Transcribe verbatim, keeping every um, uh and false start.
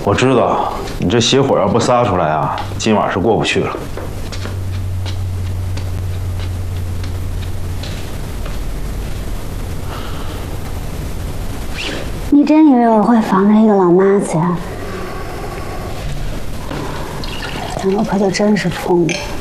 我知道，你这邪火要不撒出来啊，今晚是过不去了。 你真以为我会防着一个老妈子呀？那我可就真是疯了。